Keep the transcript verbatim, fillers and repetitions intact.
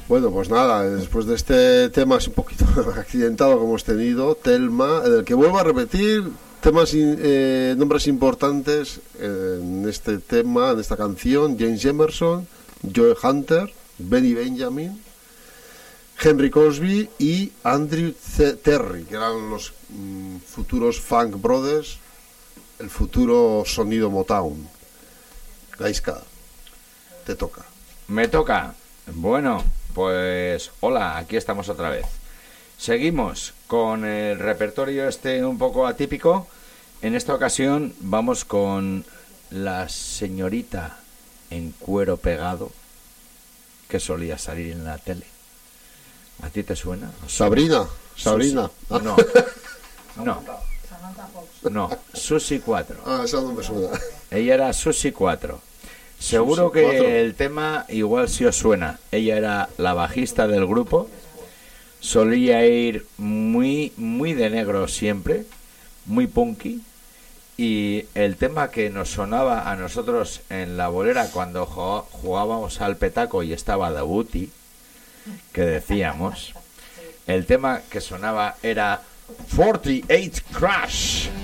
Bueno, pues nada, después de este tema es un poquito accidentado que hemos tenido, Thelma, en el que vuelvo a repetir temas, eh, nombres importantes en este tema, en esta canción: James Emerson, Joe Hunter, Benny Benjamin, Henry Crosby y Andrew C- Terry, que eran los mm, futuros Funk Brothers, el futuro sonido Motown. Gaisca, te toca. Me toca. Bueno, pues hola, aquí estamos otra vez. Seguimos con el repertorio este un poco atípico. En esta ocasión vamos con la señorita en cuero pegado que solía salir en la tele. ¿A ti te suena? Sabrina, Sabrina. Susi. No, no, no, Susi cuatro. Ah, esa no me suena. Ella era Susi cuatro. Seguro Susi que cuatro. el tema igual sí os suena. Ella era la bajista del grupo. Solía ir muy, muy de negro siempre, muy punky. Y el tema que nos sonaba a nosotros en la bolera cuando jugábamos al petaco y estaba Dabuti, que decíamos, el tema que sonaba era cuarenta y ocho Crash.